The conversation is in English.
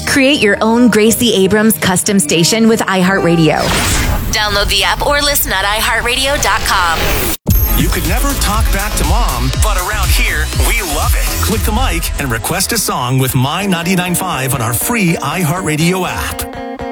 Create your own Gracie Abrams custom station with iHeartRadio. Download the app or listen at iHeartRadio.com. You could never talk back to mom, but around here, we love it. Click the mic and request a song with My 99.5 on our free iHeartRadio app.